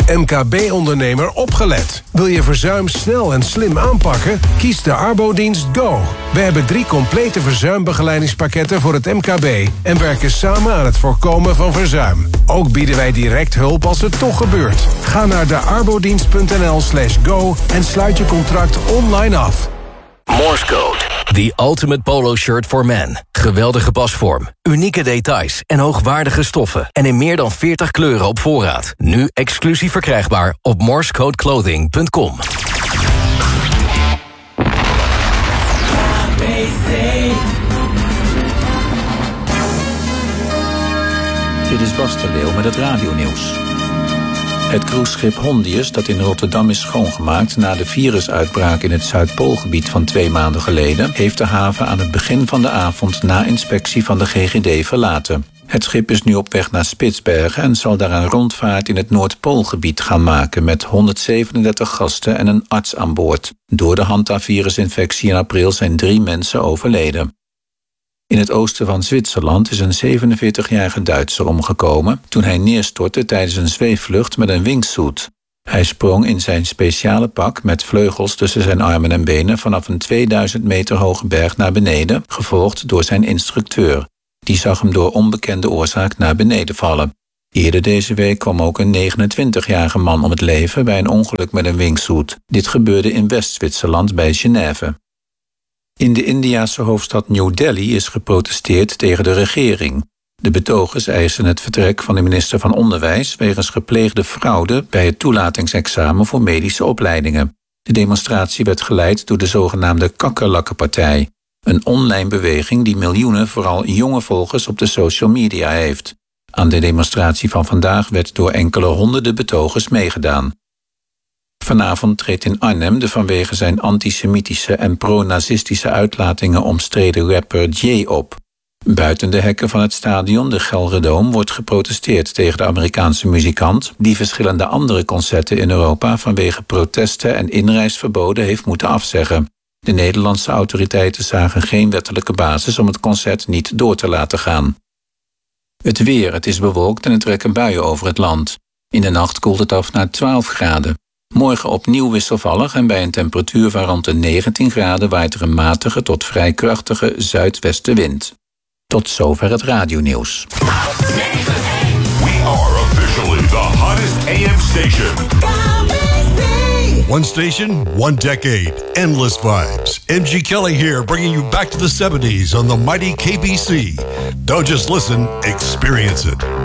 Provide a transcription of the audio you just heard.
MKB-ondernemer opgelet. Wil je verzuim snel en slim aanpakken? Kies de Arbodienst Go. We hebben 3 complete verzuimbegeleidigingspakketten voor het MKB... en werken samen aan het voorkomen van verzuim. Ook bieden wij direct hulp als het toch gebeurt. Ga naar dearbodienst.nl/go en sluit je contract online af. Morse Code. The ultimate polo shirt for men. Geweldige pasvorm, unieke details en hoogwaardige stoffen. En in meer dan 40 kleuren op voorraad. Nu exclusief verkrijgbaar op morsecodeclothing.com. Dit is Bas de Leeuw met het radionieuws. Het cruiseschip Hondius, dat in Rotterdam is schoongemaakt na de virusuitbraak in het Zuidpoolgebied van 2 maanden geleden, heeft de haven aan het begin van de avond na inspectie van de GGD verlaten. Het schip is nu op weg naar Spitsbergen en zal daar een rondvaart in het Noordpoolgebied gaan maken met 137 gasten en een arts aan boord. Door de Hantavirusinfectie in april zijn 3 mensen overleden. In het oosten van Zwitserland is een 47-jarige Duitser omgekomen toen hij neerstortte tijdens een zweefvlucht met een wingsuit. Hij sprong in zijn speciale pak met vleugels tussen zijn armen en benen vanaf een 2000 meter hoge berg naar beneden, gevolgd door zijn instructeur. Die zag hem door onbekende oorzaak naar beneden vallen. Eerder deze week kwam ook een 29-jarige man om het leven bij een ongeluk met een wingsuit. Dit gebeurde in West-Zwitserland bij Genève. In de Indiase hoofdstad New Delhi is geprotesteerd tegen de regering. De betogers eisen het vertrek van de minister van Onderwijs wegens gepleegde fraude bij het toelatingsexamen voor medische opleidingen. De demonstratie werd geleid door de zogenaamde Kakkerlakkenpartij, een online beweging die miljoenen vooral jonge volgers op de social media heeft. Aan de demonstratie van vandaag werd door enkele honderden betogers meegedaan. Vanavond treedt in Arnhem de vanwege zijn antisemitische en pro-nazistische uitlatingen omstreden rapper Jay op. Buiten de hekken van het stadion, de Gelredome, wordt geprotesteerd tegen de Amerikaanse muzikant die verschillende andere concerten in Europa vanwege protesten en inreisverboden heeft moeten afzeggen. De Nederlandse autoriteiten zagen geen wettelijke basis om het concert niet door te laten gaan. Het weer, het is bewolkt en er trekken buien over het land. In de nacht koelt het af naar 12 graden. Morgen opnieuw wisselvallig en bij een temperatuur van rond de 19 graden waait er een matige tot vrij krachtige zuidwestenwind. Tot zover het radionieuws. We are officially the hottest AM station. One station, one decade, endless vibes. MG Kelly here, bringing you back to the 70s on the mighty KBC. Don't just listen, experience it.